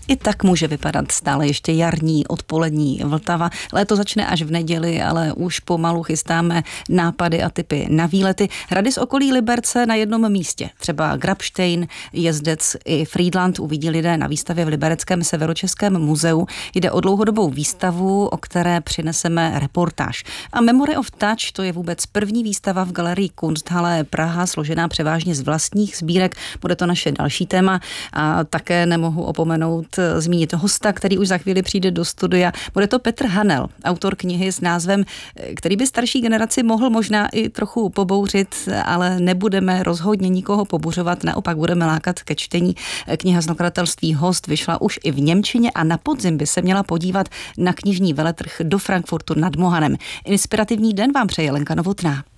I tak může vypadat stále ještě jarní odpolední Vltava. Léto začne až v neděli, ale už pomalu chystáme nápady a tipy na výlety. Hrady z okolí Liberce na jednom místě. Třeba Grabštejn, Jezdec i Frýdlant uvidí lidé na výstavě v Libereckém severočeském muzeu. Jde o dlouhodobou výstavu, o které přineseme reportáž. A Memory of Touch, to je vůbec první výstava v galerii Kunsthalle Praha, složená převážně z vlastních sbírek. Bude to naše další téma a také nemohu opomenout zmínit hosta, který už za chvíli přijde do studia. Bude to Petr Hanel, autor knihy s názvem, který by starší generaci mohl možná i trochu pobouřit, ale nebudeme rozhodně nikoho pobuřovat, naopak budeme lákat ke čtení. Kniha z nakladatelství Host vyšla už i v němčině a na podzim by se měla podívat na knižní veletrh do Frankfurtu nad Mohanem. Inspirativní den vám přeje Lenka Novotná.